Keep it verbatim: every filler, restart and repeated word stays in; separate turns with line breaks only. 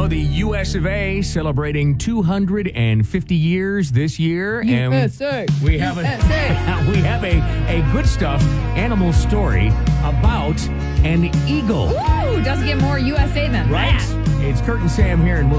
know, the U S of A celebrating two hundred fifty years this year.
U S A.
And we have,
U S A.
a, we have a, a good stuff animal story about an eagle.
Ooh, doesn't get more U S A than
Right?
that.
It's Kurt and Sam here, and we'll